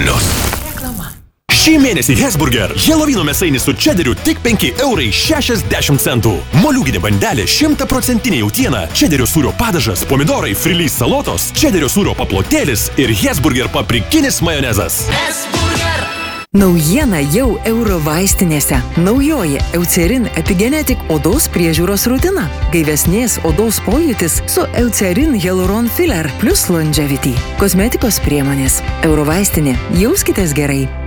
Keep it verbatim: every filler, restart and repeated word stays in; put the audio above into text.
Plius. Šį mėnesį Hesburger Helovino mėsainis su čederiu tik penki eurai šešiasdešimt centų. Moliūginė bandelė šimtaprocentinė jautiena, čederio sūrio padažas, pomidorai, frilys salotos, čederio sūrio paplotėlis ir Hesburger paprikinis majonezas. Hesburger. Naujiena jau Euro vaistinėse. Naujoji Eucerin Epigenetic odos priežiūros rutina. Gaivesnės odos pojūtis su Eucerin Hyaluron Filler plus Longevity. Kosmetikos priemonės. Euro vaistinė. Jauskitės gerai.